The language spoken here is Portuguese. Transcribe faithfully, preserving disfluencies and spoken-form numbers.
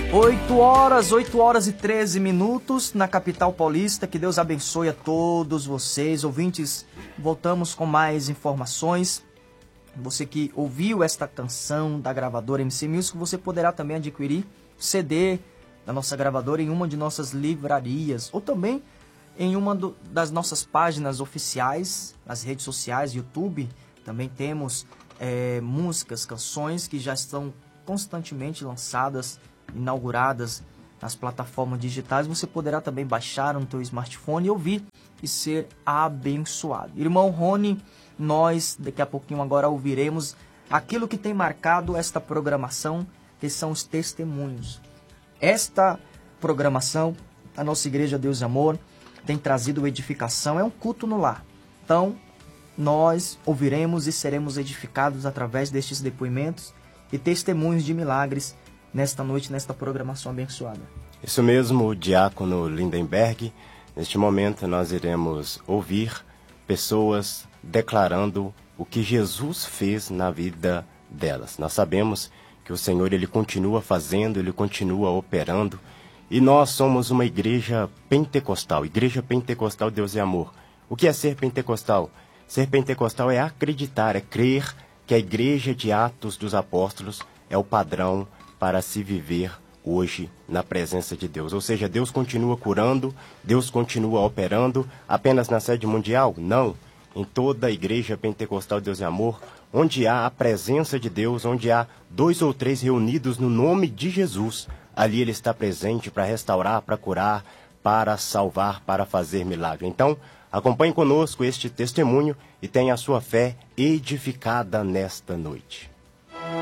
oito horas, oito horas e treze minutos na capital paulista. Que Deus abençoe a todos vocês, ouvintes. Voltamos com mais informações. Você que ouviu esta canção da gravadora M C Music, você poderá também adquirir C D da nossa gravadora em uma de nossas livrarias ou também em uma do, das nossas páginas oficiais, nas redes sociais, YouTube. Também temos é, músicas, canções que já estão constantemente lançadas, inauguradas nas plataformas digitais. Você poderá também baixar no teu smartphone e ouvir e ser abençoado. Irmão Rony, nós daqui a pouquinho agora ouviremos aquilo que tem marcado esta programação, que são os testemunhos. Esta programação, a nossa Igreja Deus e Amor, tem trazido edificação, é um culto no lar. Então, nós ouviremos e seremos edificados através destes depoimentos e testemunhos de milagres nesta noite, nesta programação abençoada. Isso mesmo, o diácono Lindenberg. Neste momento nós iremos ouvir pessoas declarando o que Jesus fez na vida delas. Nós sabemos que o Senhor, ele continua fazendo, ele continua operando, e nós somos uma igreja pentecostal, igreja pentecostal Deus e Amor. O que é ser pentecostal? Ser pentecostal é acreditar, é crer que a igreja de Atos dos Apóstolos é o padrão para se viver hoje na presença de Deus. Ou seja, Deus continua curando, Deus continua operando apenas na sede mundial? Não. Em toda a igreja pentecostal Deus e Amor, onde há a presença de Deus, onde há dois ou três reunidos no nome de Jesus, ali ele está presente para restaurar, para curar, para salvar, para fazer milagre. Então, acompanhe conosco este testemunho e tenha a sua fé edificada nesta noite.